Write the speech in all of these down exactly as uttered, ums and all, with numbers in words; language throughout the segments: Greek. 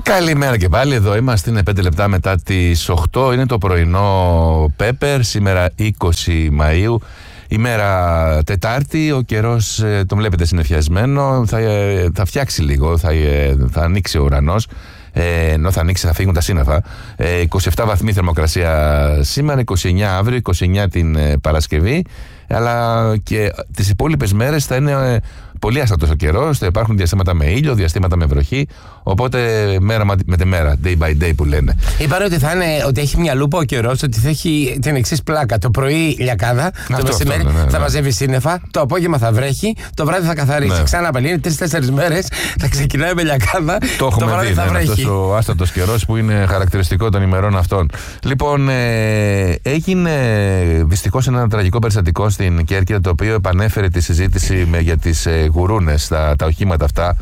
Καλημέρα και πάλι, εδώ είμαστε, είναι πέντε λεπτά μετά τις οκτώ, είναι το πρωινό Πέπερ, σήμερα είκοσι Μαΐου, ημέρα Τετάρτη, ο καιρός ε, τον βλέπετε συννεφιασμένο, θα, ε, θα φτιάξει λίγο, θα, ε, θα ανοίξει ο ουρανός, ε, ενώ θα ανοίξει θα φύγουν τα σύννεφα, ε, είκοσι επτά βαθμοί θερμοκρασία σήμερα, είκοσι εννιά αύριο, είκοσι εννιά την ε, Παρασκευή, αλλά και τις υπόλοιπες μέρες θα είναι ε, πολύ άστατος ο καιρός, θα υπάρχουν διαστήματα με ήλιο, διαστήματα με βροχή, οπότε μέρα με τη μέρα, day by day που λένε. Είπαν ότι, θα είναι, ότι έχει μια λούπα ο καιρός, ότι θα έχει την εξής πλάκα. Το πρωί λιακάδα, αυτό, το μεσημέρι αυτό, ναι, ναι, θα ναι. μαζεύει σύννεφα, το απόγευμα θα βρέχει, το βράδυ θα καθαρίσει. Ναι. Ξανά πάλι, είναι τρεις-τέσσερις μέρες, θα ξεκινάει με λιακάδα, το, το βράδυ δει, θα ναι, βρέχει. Αυτός ο άστατος καιρός που είναι χαρακτηριστικό των ημερών αυτών. Λοιπόν, ε, έγινε δυστυχώς ένα τραγικό περιστατικό στην Κέρκυρα, το οποίο επανέφερε τη συζήτηση με, για τις ε, γουρούνες, τα, τα οχήματα αυτά.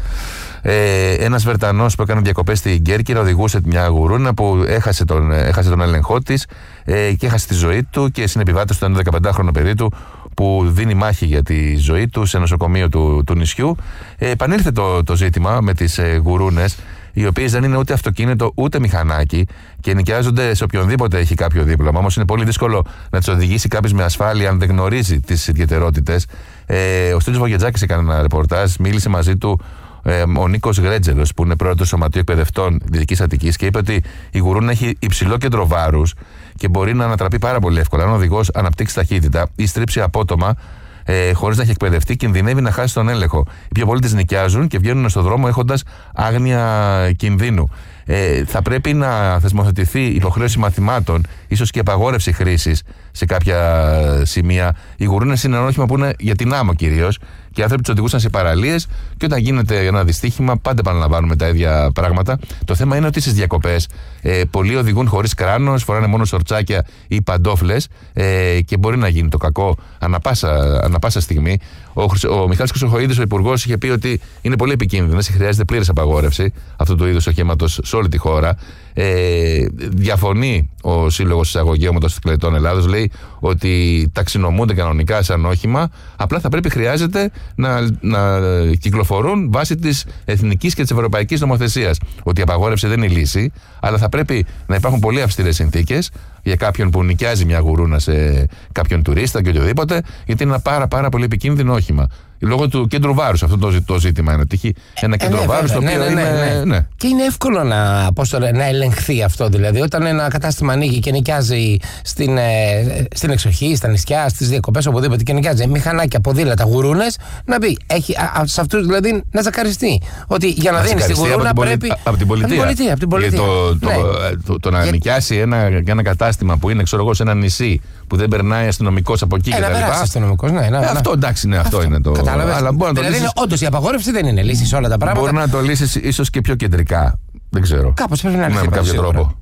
Ε, ένας Βρετανός που έκανε διακοπές στην Κέρκυρα οδηγούσε μια γουρούνα που έχασε τον, έχασε τον έλεγχό της ε, και έχασε τη ζωή του, και συνεπιβάτης του ένα δεκαπεντάχρονο παιδί του που δίνει μάχη για τη ζωή του σε νοσοκομείο του, του νησιού. Ε, επανήλθε το, το ζήτημα με τις ε, γουρούνες, οι οποίες δεν είναι ούτε αυτοκίνητο ούτε μηχανάκι και νοικιάζονται σε οποιονδήποτε έχει κάποιο δίπλωμα. Όμως είναι πολύ δύσκολο να τις οδηγήσει κάποιος με ασφάλεια αν δεν γνωρίζει τις ιδιαιτερότητες. Ε, ο Στέλιος Βογετζάκης έκανε ένα ρεπορτάζ, μίλησε μαζί του ε, ο Νίκος Γρέτζελος, που είναι πρόεδρος του Σωματείου Εκπαιδευτών Δυτικής Αττικής, και είπε ότι η γουρούνα έχει υψηλό κέντρο βάρους και μπορεί να ανατραπεί πάρα πολύ εύκολα. Αν ο οδηγός αναπτύξει ταχύτητα ή στρίψει απότομα, Ε, χωρίς να έχει εκπαιδευτεί, κινδυνεύει να χάσει τον έλεγχο. Οι πιο πολλοί τις νοικιάζουν και βγαίνουν στον δρόμο έχοντας άγνοια κινδύνου. Ε, θα πρέπει να θεσμοθετηθεί υποχρέωση μαθημάτων, ίσως και απαγόρευση χρήσης σε κάποια σημεία. Οι γουρούνες είναι ένα όχημα που είναι για την άμμο κυρίως, και οι άνθρωποι τους οδηγούσαν σε παραλίες, και όταν γίνεται ένα δυστύχημα πάντα επαναλαμβάνουμε τα ίδια πράγματα. Το θέμα είναι ότι στις διακοπές ε, πολλοί οδηγούν χωρίς κράνος, φοράνε μόνο σορτσάκια ή παντόφλες, ε, και μπορεί να γίνει το κακό ανα πάσα, ανα πάσα στιγμή. Ο, ο Μιχάλης Χρυσοχοΐδης, ο υπουργός, είχε πει ότι είναι πολύ επικίνδυνες και χρειάζεται πλήρης απαγόρευση αυτού του είδους οχήματος σε όλη τη χώρα. Ε, διαφωνεί ο Σύλλογος Εισαγωγέων Μοτοσυκλετών Ελλάδος, λέει ότι ταξινομούνται κανονικά σαν όχημα, απλά θα πρέπει, χρειάζεται να, να κυκλοφορούν βάσει της εθνικής και της ευρωπαϊκής νομοθεσίας. Ότι η απαγόρευση δεν είναι η λύση, αλλά θα πρέπει να υπάρχουν πολύ αυστηρές συνθήκες για κάποιον που νοικιάζει μια γουρούνα σε κάποιον τουρίστα και οτιδήποτε, γιατί είναι ένα πάρα, πάρα πολύ επικίνδυνο όχημα. Λόγω του κέντρου βάρους, αυτό το, το ζήτημα είναι ότι έχει ένα κέντρο ε, ναι, βάρους, βέβαια, το οποίο ναι, ναι, είναι. Ναι. Ναι. Και είναι εύκολο να, πώς το λένε, να ελεγχθεί αυτό. Δηλαδή, όταν ένα κατάστημα ανοίγει και νοικιάζει στην, ε, στην εξοχή, στα νησιά, στις διακοπές, οπουδήποτε, και νοικιάζει μηχανάκια, ποδήλατα, γουρούνες, να πει, έχει, α, α, σε αυτούς δηλαδή να ζακαριστεί. Ότι για να, να δίνει τη γουρούνα πρέπει. Από την πολιτεία. Από την πολιτεία. Το, το, ναι. το, το, το να για... νοικιάσει ένα, ένα κατάστημα που είναι, ξέρω εγώ, σε ένα νησί που δεν περνάει αστυνομικός από εκεί ε, κτλ. Αστυνομικός, ναι, ναι, ναι. Αυτό εντάξει, ναι, αυτό, αυτό είναι το. Αλλά μπορεί να το δηλαδή, όντως η απαγόρευση δεν είναι λύση σε όλα τα πράγματα. Μπορεί να το λύσεις ίσως και πιο κεντρικά. Δεν ξέρω. Κάπως πρέπει να λυθεί. Με κάποιο τρόπο.